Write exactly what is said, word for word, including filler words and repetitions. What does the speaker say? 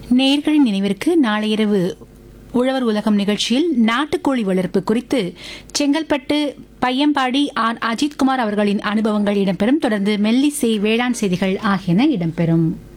நேயர்களின் நினைவிற்கு நாளை இரவு உழவர் உலகம் நிகழ்ச்சியில் நாட்டுக்கோழி வளர்ப்பு குறித்து செங்கல்பட்டு பையம்பாடி ஆர் அஜித்குமார் அவர்களின் அனுபவங்கள் இடம்பெறும். தொடர்ந்து மெல்லிசை, வேளாண் செய்திகள் ஆகியன இடம்பெறும்.